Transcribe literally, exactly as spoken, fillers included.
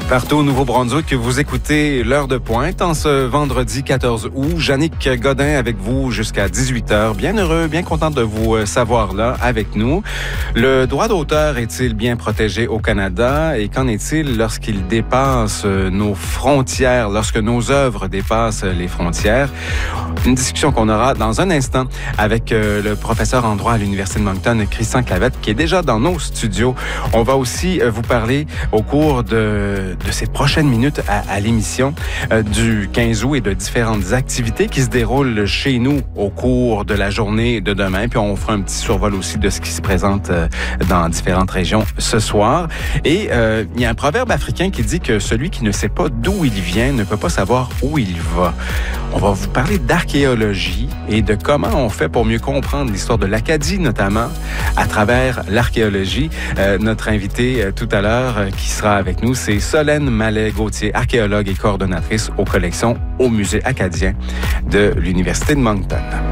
Partout au Nouveau-Brunswick, que vous écoutez l'heure de pointe en ce vendredi quatorze août. Jannick Godin avec vous jusqu'à dix-huit heures. Bien heureux, bien content de vous savoir là avec nous. Le droit d'auteur est-il bien protégé au Canada et qu'en est-il lorsqu'il dépasse nos frontières, lorsque nos œuvres dépassent les frontières? Une discussion qu'on aura dans un instant avec le professeur en droit à l'Université de Moncton, Christian Clavette, qui est déjà dans nos studios. On va aussi vous parler au cours de de ces prochaines minutes à, à l'émission euh, du quinze août et de différentes activités qui se déroulent chez nous au cours de la journée de demain. Puis on fera un petit survol aussi de ce qui se présente euh, dans différentes régions ce soir. Et euh, il y a un proverbe africain qui dit que celui qui ne sait pas d'où il vient ne peut pas savoir où il va. On va vous parler d'archéologie et de comment on fait pour mieux comprendre l'histoire de l'Acadie, notamment à travers l'archéologie. Euh, notre invité euh, tout à l'heure euh, qui sera avec nous, c'est Solène Mallet-Gauthier, archéologue et coordonnatrice aux collections au Musée acadien de l'Université de Moncton.